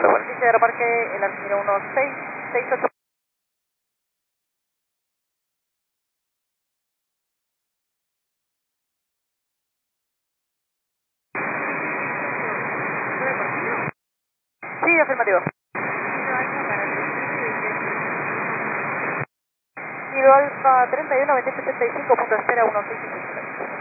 Superficie de Aeroparque, el Artillero 1668. Sí, afirmativo. Kilo Alfa 31, 2075, punto espera 1667.